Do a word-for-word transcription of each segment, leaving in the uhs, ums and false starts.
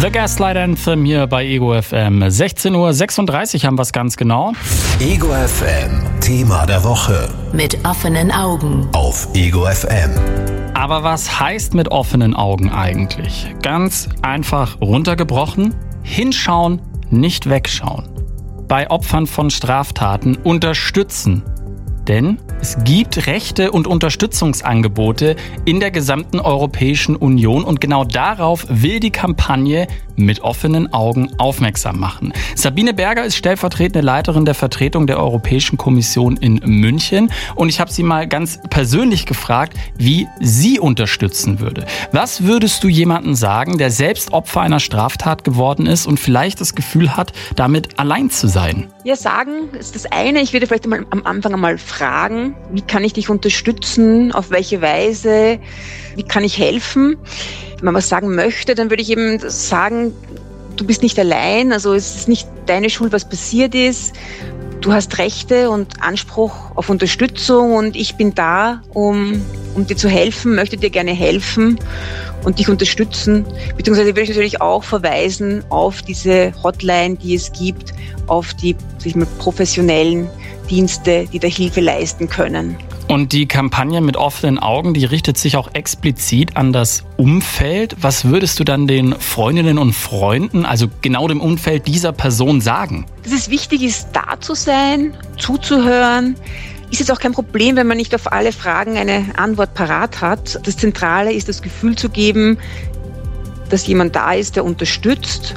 The Gaslight Anthem hier bei Ego F M. sechzehn Uhr sechsunddreißig haben wir es ganz genau. Ego F M, Thema der Woche. Mit offenen Augen. Auf Ego F M. Aber was heißt mit offenen Augen eigentlich? Ganz einfach runtergebrochen: hinschauen, nicht wegschauen. Bei Opfern von Straftaten unterstützen. Denn es gibt Rechte und Unterstützungsangebote in der gesamten Europäischen Union und genau darauf will die Kampagne mit offenen Augen aufmerksam machen. Sabine Berger ist stellvertretende Leiterin der Vertretung der Europäischen Kommission in München und ich habe sie mal ganz persönlich gefragt, wie sie unterstützen würde. Was würdest du jemandem sagen, der selbst Opfer einer Straftat geworden ist und vielleicht das Gefühl hat, damit allein zu sein? Ja, sagen ist das eine. Ich würde vielleicht mal am Anfang einmal fragen, wie kann ich dich unterstützen, auf welche Weise, wie kann ich helfen? Wenn man was sagen möchte, dann würde ich eben sagen, du bist nicht allein, also es ist nicht deine Schuld, was passiert ist. Du hast Rechte und Anspruch auf Unterstützung und ich bin da, um, um dir zu helfen, möchte dir gerne helfen und dich unterstützen. Beziehungsweise würde ich natürlich auch verweisen auf diese Hotline, die es gibt, auf die sag ich mal, professionellen Dienste, die da Hilfe leisten können. Und die Kampagne mit offenen Augen, die richtet sich auch explizit an das Umfeld. Was würdest du dann den Freundinnen und Freunden, also genau dem Umfeld dieser Person, sagen? Dass es wichtig ist, da zu sein, zuzuhören. Ist jetzt auch kein Problem, wenn man nicht auf alle Fragen eine Antwort parat hat. Das Zentrale ist, das Gefühl zu geben, dass jemand da ist, der unterstützt.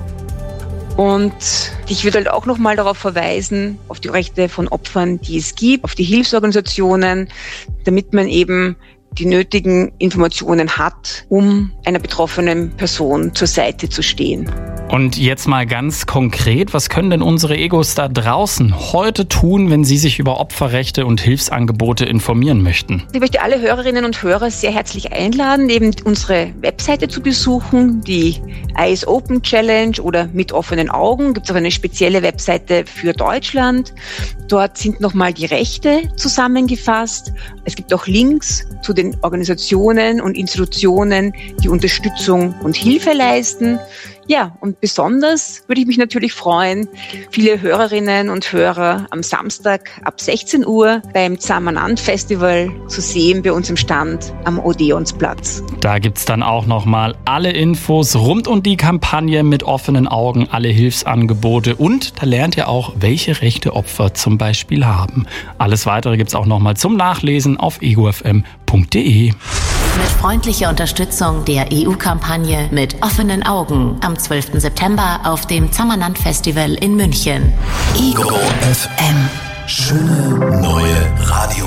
Und ich würde halt auch nochmal darauf verweisen, auf die Rechte von Opfern, die es gibt, auf die Hilfsorganisationen, damit man eben die nötigen Informationen hat, um einer betroffenen Person zur Seite zu stehen. Und jetzt mal ganz konkret, was können denn unsere Egos da draußen heute tun, wenn sie sich über Opferrechte und Hilfsangebote informieren möchten? Ich möchte alle Hörerinnen und Hörer sehr herzlich einladen, eben unsere Webseite zu besuchen, die Eyes Open Challenge oder mit offenen Augen. Gibt es auch eine spezielle Webseite für Deutschland. Dort sind nochmal die Rechte zusammengefasst. Es gibt auch Links zu den Organisationen und Institutionen, die Unterstützung und Hilfe leisten. Ja, und besonders würde ich mich natürlich freuen, viele Hörerinnen und Hörer am Samstag ab sechzehn Uhr beim Zamanant Festival zu sehen bei uns im Stand am Odeonsplatz. Da gibt's dann auch nochmal alle Infos rund um die Kampagne mit offenen Augen, alle Hilfsangebote und da lernt ihr auch, welche Rechte Opfer zum Beispiel haben. Alles Weitere gibt's auch nochmal zum Nachlesen auf ego f m punkt d e. Mit freundlicher Unterstützung der E U-Kampagne mit offenen Augen am zwölften September auf dem Zamanant Festival in München. Ego F M. Schöne neue Radio.